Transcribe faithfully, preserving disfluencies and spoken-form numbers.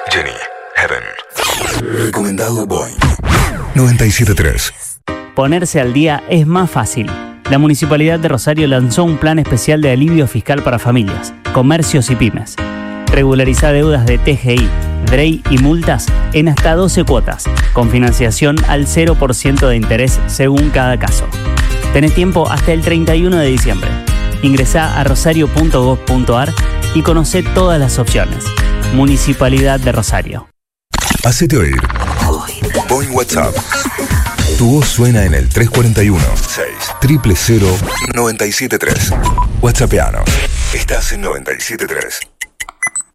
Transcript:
Jenny, Heaven. Recomendado Boing. noventa y siete punto tres. Ponerse al día es más fácil. La Municipalidad de Rosario lanzó un plan especial de alivio fiscal para familias, comercios y pymes. Regulariza deudas de T G I, D R E I y multas en hasta doce cuotas, con financiación al cero por ciento de interés según cada caso. Tenés tiempo hasta el treinta y uno de diciembre. Ingresá a rosario punto gob punto ar y conocé todas las opciones. Municipalidad de Rosario. Hacete oír. Boing WhatsApp. Tu voz suena en el tres cuatro uno, seis, cero cero cero, nueve siete tres. WhatsAppianos. Estás en noventa y siete punto tres.